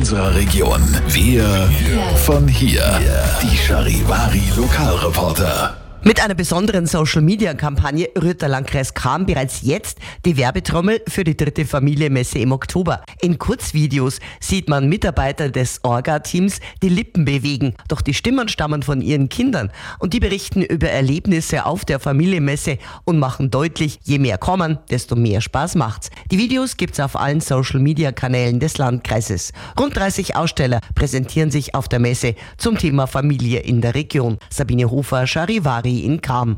unserer Region. Wir von hier. Die Charivari Lokalreporter. Mit einer besonderen Social-Media-Kampagne rührt der Landkreis Cham bereits jetzt die Werbetrommel für die 3. Familienmesse im Oktober. In Kurzvideos sieht man Mitarbeiter des Orga-Teams die Lippen bewegen, doch die Stimmen stammen von ihren Kindern und die berichten über Erlebnisse auf der Familienmesse und machen deutlich, je mehr kommen, desto mehr Spaß macht's. Die Videos gibt's auf allen Social-Media-Kanälen des Landkreises. Rund 30 Aussteller präsentieren sich auf der Messe zum Thema Familie in der Region. Sabine Hofer, Charivari in Cham.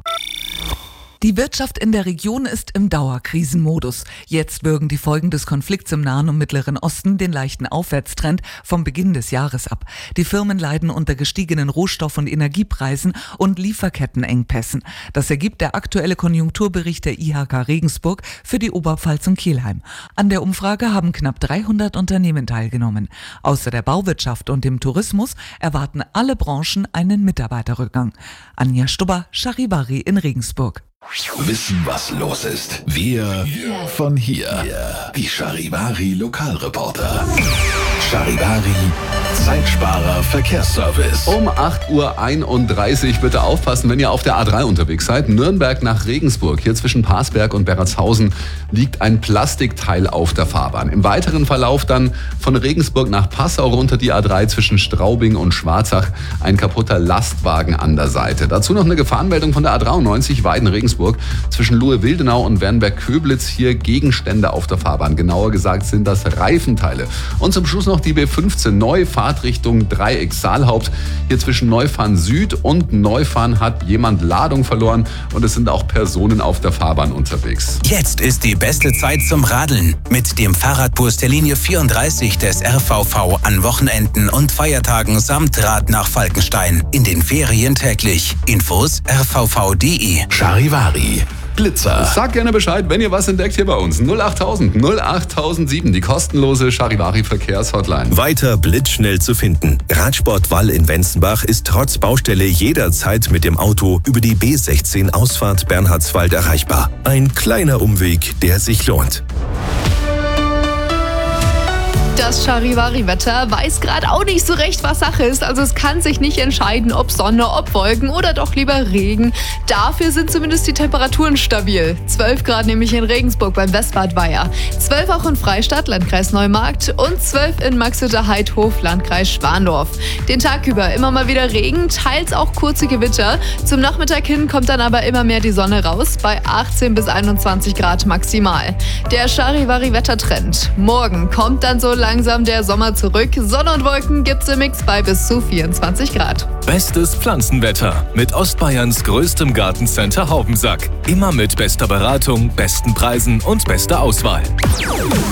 Die Wirtschaft in der Region ist im Dauerkrisenmodus. Jetzt würgen die Folgen des Konflikts im Nahen und Mittleren Osten den leichten Aufwärtstrend vom Beginn des Jahres ab. Die Firmen leiden unter gestiegenen Rohstoff- und Energiepreisen und Lieferkettenengpässen. Das ergibt der aktuelle Konjunkturbericht der IHK Regensburg für die Oberpfalz und Kelheim. An der Umfrage haben knapp 300 Unternehmen teilgenommen. Außer der Bauwirtschaft und dem Tourismus erwarten alle Branchen einen Mitarbeiterrückgang. Anja Stubber, Charivari in Regensburg. Wissen, was los ist. Wir von hier. Die Charivari Lokalreporter. Charivari Zeitsparer Verkehrsservice. Um 8:31 Uhr bitte aufpassen, wenn ihr auf der A3 unterwegs seid. Nürnberg nach Regensburg. Hier zwischen Parsberg und Berratshausen liegt ein Plastikteil auf der Fahrbahn. Im weiteren Verlauf dann von Regensburg nach Passau runter die A3 zwischen Straubing und Schwarzach. Ein kaputter Lastwagen an der Seite. Dazu noch eine Gefahrenmeldung von der A93 Weiden-Regensburg. Zwischen Luhe-Wildenau und Wernberg-Köblitz hier Gegenstände auf der Fahrbahn. Genauer gesagt sind das Reifenteile. Und zum Schluss noch die B15 neu Fahrtrichtung Dreieck Saalhaupt. Hier zwischen Neufahren Süd und Neufahren hat jemand Ladung verloren und es sind auch Personen auf der Fahrbahn unterwegs. Jetzt ist die beste Zeit zum Radeln. Mit dem Fahrradbus der Linie 34 des RVV an Wochenenden und Feiertagen samt Rad nach Falkenstein. In den Ferien täglich. Infos rvv.de. Charivari Blitzer. Sagt gerne Bescheid, wenn ihr was entdeckt hier bei uns. 08000 08007, die kostenlose Charivari Verkehrshotline. Weiter blitzschnell zu finden. Radsport Wall in Wenzenbach ist trotz Baustelle jederzeit mit dem Auto über die B16 Ausfahrt Bernhardswald erreichbar. Ein kleiner Umweg, der sich lohnt. Das Charivari-Wetter weiß gerade auch nicht so recht, was Sache ist. Also es kann sich nicht entscheiden, ob Sonne, ob Wolken oder doch lieber Regen. Dafür sind zumindest die Temperaturen stabil. 12 Grad nämlich in Regensburg beim Westbad Weiher, 12 auch in Freistadt, Landkreis Neumarkt und 12 in Maxhütte-Heidhof, Landkreis Schwandorf. Den Tag über immer mal wieder Regen, teils auch kurze Gewitter. Zum Nachmittag hin kommt dann aber immer mehr die Sonne raus, bei 18 bis 21 Grad maximal. Der Charivari-Wettertrend. Morgen kommt dann so langsam der Sommer zurück. Sonne und Wolken gibt's im Mix bei bis zu 24 Grad. Bestes Pflanzenwetter mit Ostbayerns größtem Gartencenter Haubensack. Immer mit bester Beratung, besten Preisen und bester Auswahl.